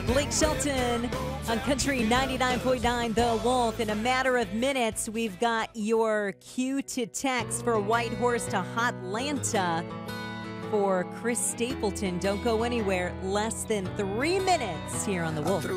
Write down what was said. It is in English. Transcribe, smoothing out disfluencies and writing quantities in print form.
Blake Shelton on Country 99.9 The Wolf. In a matter of minutes, we've got your cue to text for White Horse to Hotlanta for Chris Stapleton. Don't go anywhere. Less than 3 minutes here on The Wolf.